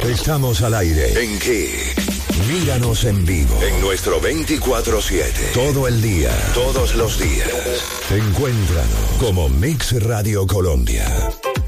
Estamos al aire. ¿En qué? Míranos en vivo. En nuestro 24/7. Todo el día. Todos los días. Encuéntranos como Mix Radio Colombia.